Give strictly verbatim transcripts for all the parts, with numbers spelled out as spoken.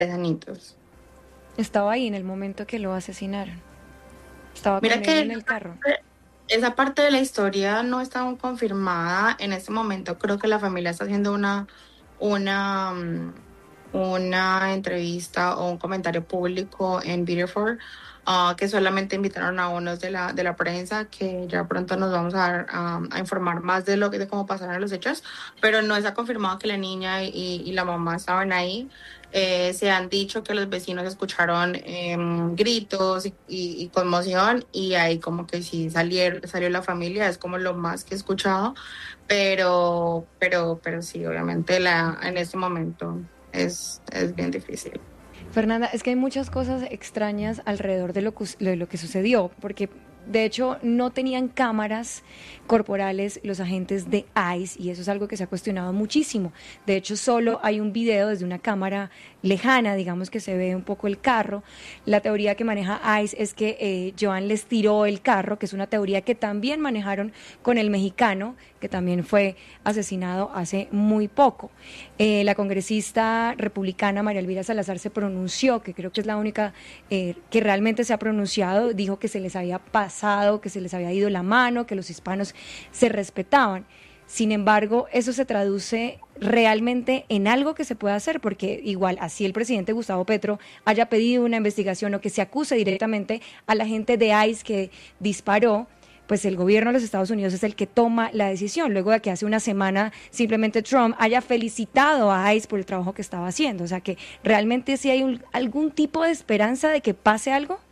tres añitos. Estaba ahí en el momento que lo asesinaron. Estaba Mira con él que en esa el carro. parte, esa parte de la historia no está aún confirmada. En este momento creo que la familia está haciendo una, una, mm, una entrevista o un comentario público en Beautiful, ah, que solamente invitaron a unos de la, de la prensa, que ya pronto nos vamos a, dar, ah, a informar más de lo de cómo pasaron los hechos, pero no está confirmado que la niña y, y la mamá estaban ahí. Eh, se han dicho que los vecinos escucharon em, gritos y, y- y conmoción, y ahí como que sí salier- salió la familia, es como lo más que he escuchado, pero, pero, pero sí, obviamente la, en este momento es, es bien difícil. Fernanda, es que hay muchas cosas extrañas alrededor de lo que, de lo que sucedió, porque de hecho no tenían cámaras corporales los agentes de ICE y eso es algo que se ha cuestionado muchísimo. De hecho, solo hay un video desde una cámara lejana, digamos que se ve un poco el carro. La teoría que maneja ICE es que eh, Joan les tiró el carro, que es una teoría que también manejaron con el mexicano, que también fue asesinado hace muy poco. Eh, la congresista republicana María Elvira Salazar se pronunció, que creo que es la única eh, que realmente se ha pronunciado, dijo que se les había pasado, que se les había ido la mano, que los hispanos se respetaban. Sin embargo, eso se traduce realmente en algo que se pueda hacer, porque igual así el presidente Gustavo Petro haya pedido una investigación o que se acuse directamente a la gente de ICE que disparó, pues el gobierno de los Estados Unidos es el que toma la decisión, luego de que hace una semana simplemente Trump haya felicitado a ICE por el trabajo que estaba haciendo. O sea que realmente sí hay un, algún tipo de esperanza de que pase algo.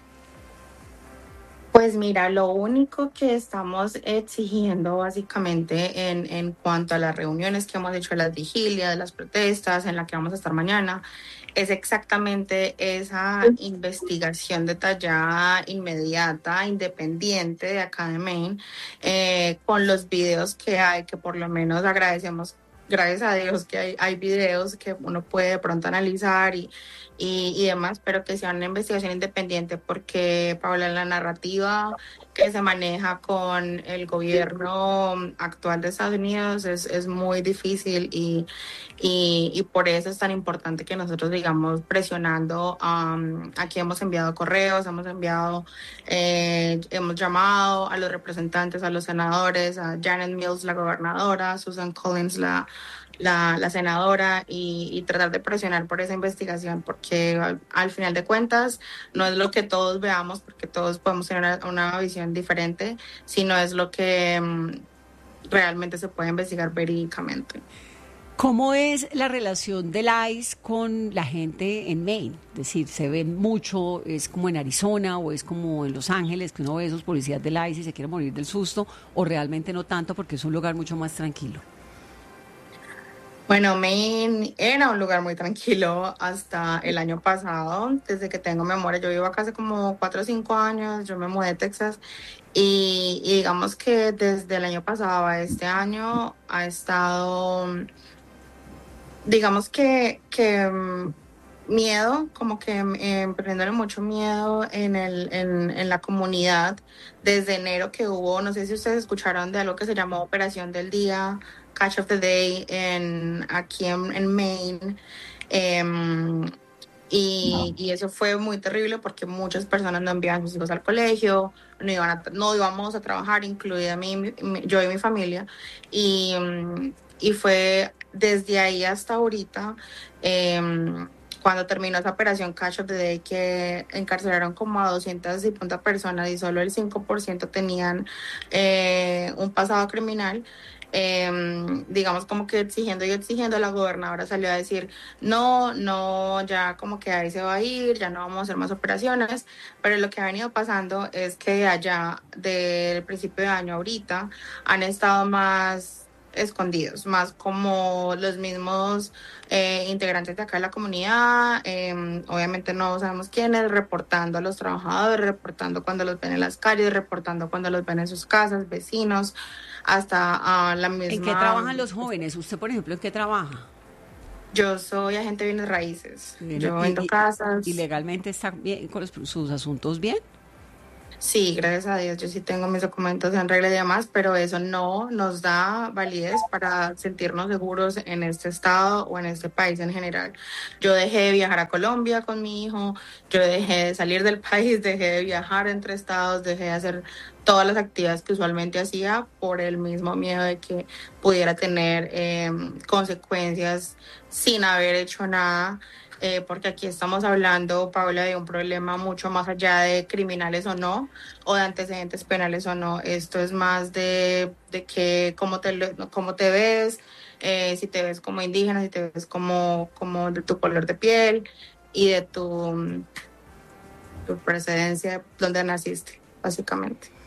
Pues mira, lo único que estamos exigiendo básicamente en, en cuanto a las reuniones que hemos hecho, las vigilias, las protestas en la que vamos a estar mañana, es exactamente esa investigación detallada, inmediata, independiente de acá de Maine, eh, con los videos que hay, que por lo menos agradecemos, gracias a Dios que hay, hay videos que uno puede de pronto analizar y, y, y demás, pero que sea una investigación independiente, porque, Paula, la narrativa que se maneja con el gobierno actual de Estados Unidos es, es muy difícil, y, y, y por eso es tan importante que nosotros digamos presionando. Um, aquí hemos enviado correos, hemos enviado, eh, hemos llamado a los representantes, a los senadores, a Janet Mills, la gobernadora, Susan Collins, la la, la senadora, y, y tratar de presionar por esa investigación, porque al, al final de cuentas no es lo que todos veamos, porque todos podemos tener una, una visión diferente, sino es lo que um, realmente se puede investigar verídicamente. ¿Cómo es la relación del ICE con la gente en Maine? Es decir, ¿se ven mucho? ¿Es como en Arizona o es como en Los Ángeles, que uno ve esos policías del ICE y se quiere morir del susto? ¿O realmente no tanto porque es un lugar mucho más tranquilo? Bueno, Maine era un lugar muy tranquilo hasta el año pasado. Desde que tengo memoria, yo vivo acá hace como cuatro o cinco años, yo me mudé a Texas, y, y digamos que desde el año pasado a este año ha estado, digamos que, que mm, miedo, como que eh, emprendiéndole mucho miedo en, el, en, en la comunidad. Desde enero que hubo, no sé si ustedes escucharon de algo que se llamó Operación del Día, Catch of the Day, en, aquí en, en Maine. Em, y, y eso fue muy terrible porque muchas personas no enviaban a sus hijos al colegio, no, iban a, no íbamos a trabajar, incluida mi, mi, yo y mi familia. Y, mm, y fue desde ahí hasta ahorita, eh, cuando terminó esa operación Catch of the Day, que encarcelaron como a doscientas cincuenta personas y solo el cinco por ciento tenían eh, un pasado criminal. Eh, digamos como que exigiendo y exigiendo, la gobernadora salió a decir no, no, ya como que ahí se va a ir, ya no vamos a hacer más operaciones, pero lo que ha venido pasando es que allá del principio de año ahorita han estado más escondidos, más como los mismos eh, integrantes de acá de la comunidad, eh, obviamente no sabemos quiénes, reportando a los trabajadores, reportando cuando los ven en las calles, reportando cuando los ven en sus casas, vecinos, hasta uh, la ¿En qué misma... trabajan los jóvenes? ¿Usted, por ejemplo, en qué trabaja? Yo soy agente de bienes raíces. Bien, Yo ¿Y, vendo y, y casas. legalmente está bien con los- sus asuntos bien? Sí, gracias a Dios, yo sí tengo mis documentos en regla y demás, pero eso no nos da validez para sentirnos seguros en este estado o en este país en general. Yo dejé de viajar a Colombia con mi hijo, yo dejé de salir del país, dejé de viajar entre estados, dejé de hacer todas las actividades que usualmente hacía por el mismo miedo de que pudiera tener eh, consecuencias sin haber hecho nada. Eh, porque aquí estamos hablando, Paula, de un problema mucho más allá de criminales o no, o de antecedentes penales o no. Esto es más de, de que cómo te, lo- cómo te ves, eh, si te ves como indígena, si te ves como, como de tu color de piel y de tu, tu precedencia, donde naciste, básicamente.